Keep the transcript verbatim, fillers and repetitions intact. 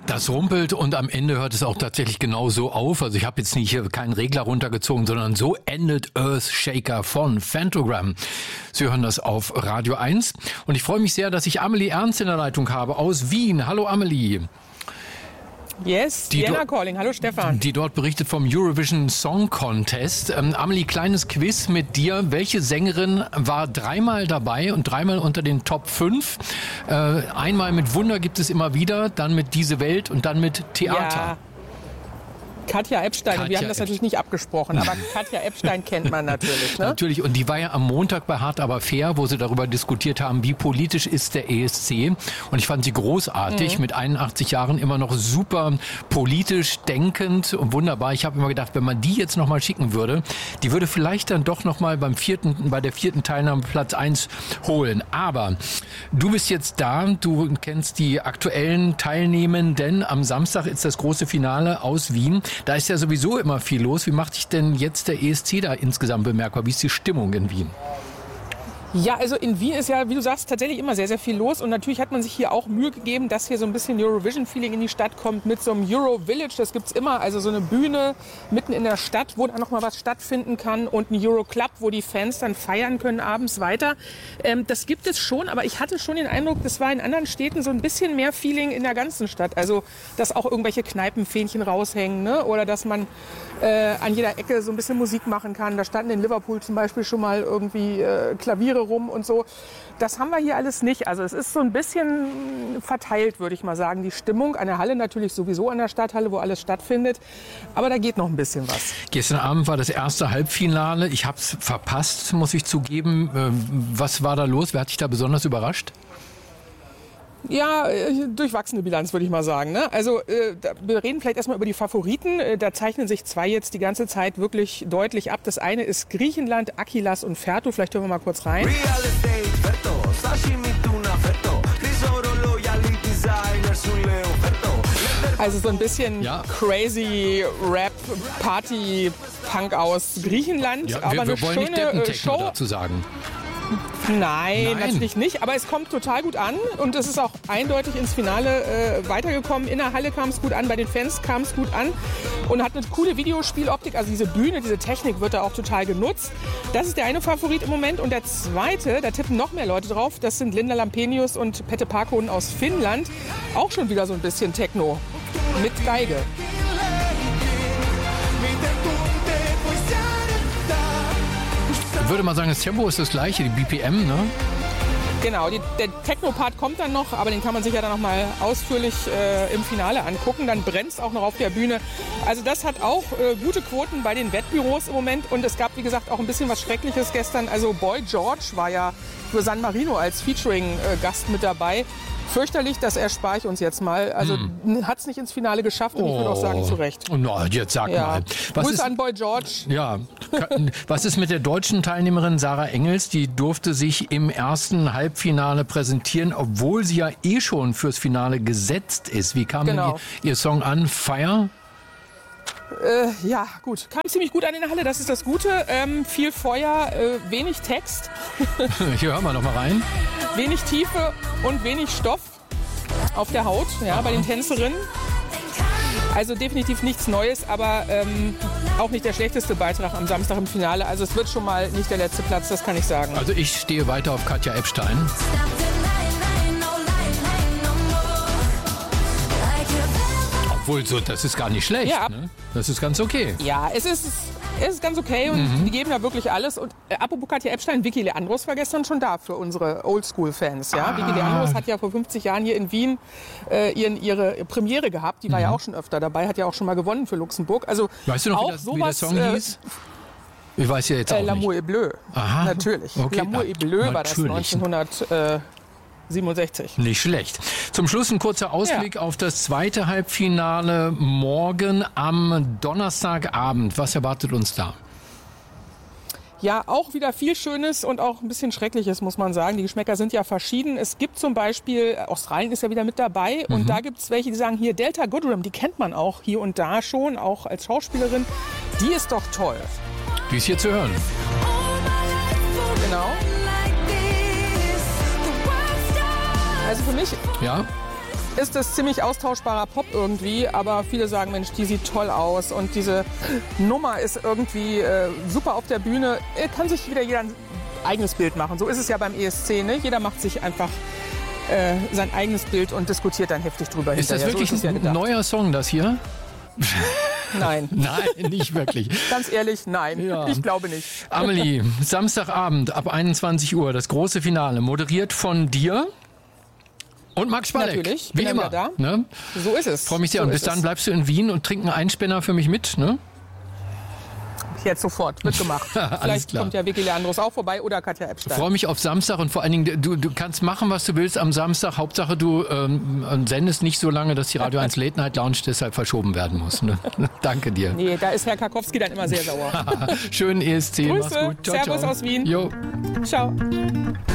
Das rumpelt und am Ende hört es auch tatsächlich genau so auf. Also ich habe jetzt nicht hier keinen Regler runtergezogen, sondern so endet Earthshaker von Phantogram. Sie hören das auf Radio eins und ich freue mich sehr, dass ich Amelie Ernst in der Leitung habe aus Wien. Hallo Amelie. Yes, die Vienna Calling. Hallo Stefan. Die dort berichtet vom Eurovision Song Contest. Ähm, Amelie, kleines Quiz mit dir. Welche Sängerin war dreimal dabei und dreimal unter den Top fünf? Äh, einmal mit Wunder gibt es immer wieder, dann mit Diese Welt und dann mit Theater. Ja. Katja Epstein. Katja wir haben das Epstein. natürlich nicht abgesprochen, aber Katja Epstein kennt man natürlich. Ne? Natürlich, und die war ja am Montag bei Hart aber fair, wo sie darüber diskutiert haben, wie politisch ist der E S C. Und ich fand sie großartig, mhm. mit einundachtzig Jahren immer noch super politisch denkend und wunderbar. Ich habe immer gedacht, wenn man die jetzt nochmal schicken würde, die würde vielleicht dann doch nochmal beim vierten, bei der vierten Teilnahme Platz eins holen. Aber du bist jetzt da, du kennst die aktuellen Teilnehmenden. Am Samstag ist das große Finale aus Wien. Da ist ja sowieso immer viel los. Wie macht sich denn jetzt der E S C da insgesamt bemerkbar? Wie ist die Stimmung in Wien? Ja, also in Wien ist ja, wie du sagst, tatsächlich immer sehr, sehr viel los. Und natürlich hat man sich hier auch Mühe gegeben, dass hier so ein bisschen Eurovision-Feeling in die Stadt kommt mit so einem Euro-Village. Das gibt's immer, also so eine Bühne mitten in der Stadt, wo dann noch mal was stattfinden kann. Und ein Euro-Club, wo die Fans dann feiern können abends weiter. Ähm, das gibt es schon, aber ich hatte schon den Eindruck, das war in anderen Städten so ein bisschen mehr Feeling in der ganzen Stadt. Also, dass auch irgendwelche Kneipenfähnchen raushängen, ne? Oder dass man äh, an jeder Ecke so ein bisschen Musik machen kann. Da standen in Liverpool zum Beispiel schon mal irgendwie äh, Klaviere rum und so. Das haben wir hier alles nicht. Also es ist so ein bisschen verteilt, würde ich mal sagen, die Stimmung. Eine Halle natürlich sowieso an der Stadthalle, wo alles stattfindet. Aber da geht noch ein bisschen was. Gestern Abend war das erste Halbfinale. Ich habe es verpasst, muss ich zugeben. Was war da los? Wer hat dich da besonders überrascht? Ja, durchwachsene Bilanz, würde ich mal sagen. Ne? Also äh, wir reden vielleicht erstmal über die Favoriten. Äh, da zeichnen sich zwei jetzt die ganze Zeit wirklich deutlich ab. Das eine ist Griechenland, Akilas und Fertu. Vielleicht hören wir mal kurz rein. Also so ein bisschen ja. crazy Rap, Party, Punk aus Griechenland. Ja, wir, aber wir eine wollen schöne nicht Deppentechno Show dazu sagen. Nein, Nein, natürlich nicht. Aber es kommt total gut an und es ist auch eindeutig ins Finale äh, weitergekommen. In der Halle kam es gut an, bei den Fans kam es gut an und hat eine coole Videospieloptik. Also diese Bühne, diese Technik wird da auch total genutzt. Das ist der eine Favorit im Moment. Und der zweite, da tippen noch mehr Leute drauf, das sind Linda Lampenius und Pete Parkkonen aus Finnland. Auch schon wieder so ein bisschen Techno mit Geige. Ich würde mal sagen, das Tempo ist das gleiche, die B P M, ne? Genau, die, der Techno-Part kommt dann noch, aber den kann man sich ja dann noch mal ausführlich äh, im Finale angucken. Dann brennt es auch noch auf der Bühne. Also das hat auch äh, gute Quoten bei den Wettbüros im Moment. Und es gab, wie gesagt, auch ein bisschen was Schreckliches gestern. Also Boy George war ja für San Marino als Featuring-Gast äh, mit dabei. Fürchterlich, das erspare ich uns jetzt mal. Also hm. hat es nicht ins Finale geschafft und oh. ich würde auch sagen, zu Recht. No, jetzt sag ja. mal. Was Grüße ist, an Boy George. Ja. Was ist mit der deutschen Teilnehmerin Sarah Engels? Die durfte sich im ersten Halbfinale präsentieren, obwohl sie ja eh schon fürs Finale gesetzt ist. Wie kam genau. denn ihr, ihr Song an? Fire? Äh, ja, gut. Kam ziemlich gut an in der Halle, das ist das Gute. Ähm, viel Feuer, äh, wenig Text. Hier hören wir noch mal rein. Wenig Tiefe und wenig Stoff auf der Haut, ja, bei den Tänzerinnen. Also definitiv nichts Neues, aber ähm, auch nicht der schlechteste Beitrag am Samstag im Finale. Also es wird schon mal nicht der letzte Platz, das kann ich sagen. Also ich stehe weiter auf Katja Epstein. Obwohl, so, das ist gar nicht schlecht. Ja. Ne? Das ist ganz okay. Ja, es ist, es ist ganz okay und Mhm. die geben da wirklich alles. Und äh, apropos Katja Epstein, Vicky Leandros war gestern schon da für unsere Oldschool-Fans. Ja? Ah. Vicky Leandros hat ja vor fünfzig Jahren hier in Wien äh, ihren, ihre Premiere gehabt. Die war Mhm. ja auch schon öfter dabei, hat ja auch schon mal gewonnen für Luxemburg. Also weißt du noch, auch wie, das, sowas, wie der Song äh, hieß? Ich weiß ja jetzt auch äh, nicht. L'amour est bleu. Aha. Natürlich. Okay. L'amour est bleu Ja, war das natürlich. neunzehnhundertsiebenundsechzig. Nicht schlecht. Zum Schluss ein kurzer Ausblick ja. auf das zweite Halbfinale morgen am Donnerstagabend. Was erwartet uns da? Ja, auch wieder viel Schönes und auch ein bisschen Schreckliches, muss man sagen. Die Geschmäcker sind ja verschieden. Es gibt zum Beispiel, Australien ist ja wieder mit dabei. Und Mhm. da gibt es welche, die sagen, hier Delta Goodrem, die kennt man auch hier und da schon, auch als Schauspielerin. Die ist doch toll. Die ist hier zu hören. Genau. Also für mich Ja? ist es ziemlich austauschbarer Pop irgendwie, aber viele sagen, Mensch, die sieht toll aus und diese Nummer ist irgendwie äh, super auf der Bühne. Äh, kann sich wieder jeder ein eigenes Bild machen. So ist es ja beim E S C, ne? Jeder macht sich einfach äh, sein eigenes Bild und diskutiert dann heftig drüber. Ist hinterher. das wirklich so ist ein ja neuer Song, das hier? Nein. Nein, nicht wirklich. Ganz ehrlich, nein. Ja. Ich glaube nicht. Amelie, Samstagabend ab einundzwanzig Uhr, das große Finale, moderiert von dir und Max Spalleck. Natürlich, wie bin immer. da. Ne? So ist es. Freue mich sehr. So und bis ist dann es. bleibst du in Wien und trink einen Einspänner für mich mit, ne? Jetzt sofort, wird gemacht. Vielleicht klar. kommt ja Vicky Leandros auch vorbei oder Katja Epstein. Freue mich auf Samstag und vor allen Dingen, du, du kannst machen, was du willst am Samstag. Hauptsache, du ähm, sendest nicht so lange, dass die Radio eins Late Night Lounge deshalb verschoben werden muss. Ne? Danke dir. Nee, da ist Herr Karkowski dann immer sehr sauer. Schönen E S C. Grüße, Mach's gut. Ciao, Servus ciao. aus Wien. Jo. Ciao.